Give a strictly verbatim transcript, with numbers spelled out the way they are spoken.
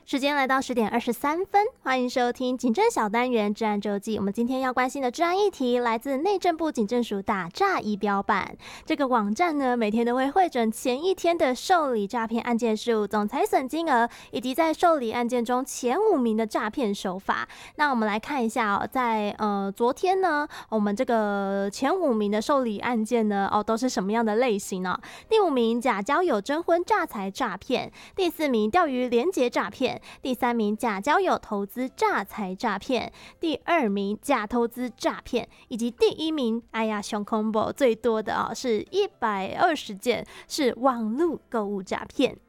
时间来到十点二十三分，欢迎收听警政小单元治安周记。我们今天要关心的治安议题来自内政部警政署打诈仪表板。这个网站呢，每天都会汇整前一天的受理诈骗案件数、总财损金额，以及在受理案件中前五名的诈骗手法。那我们来看一下哦，在呃昨天呢，我们这个前五名的受理案件呢，哦都是什么样的类型呢？第五名假交友征婚诈财诈骗，第四名钓鱼连结诈骗。第三名假交友投资诈财诈骗，第二名假投资诈骗，以及第一名，哎呀，熊 combo 最多的啊、哦，是一百二十件是网络购物诈骗。